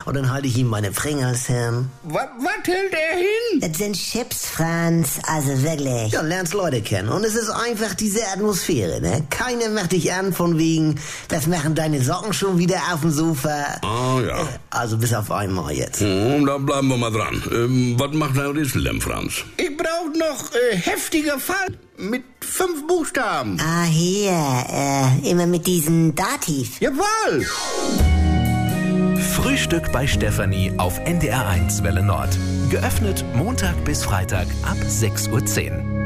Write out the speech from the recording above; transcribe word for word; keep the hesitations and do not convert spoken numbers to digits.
Und dann halte ich ihm meine Pringles hin. Was hält er hin? Das sind Chips, Franz, also wirklich. Ja, lernst Leute kennen. Und es ist einfach diese Atmosphäre, ne? Keiner macht dich an von wegen, was machen deine Socken schon wieder auf dem Sofa? Ah, ja. Also bis auf einmal jetzt. Hm, da bleiben wir mal dran. Ähm, was macht dein Rätsel denn, Franz? Ich brauch noch äh, heftiger Fall mit fünf Buchstaben. Ah, hier, äh, immer mit diesem Dativ. Jawohl! Frühstück bei Stefanie auf N D R eins Welle Nord. Geöffnet Montag bis Freitag ab sechs Uhr zehn.